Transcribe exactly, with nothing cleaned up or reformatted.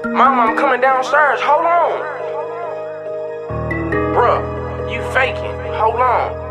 Mama, I'm coming downstairs. Hold on. Bruh, you faking. Hold on.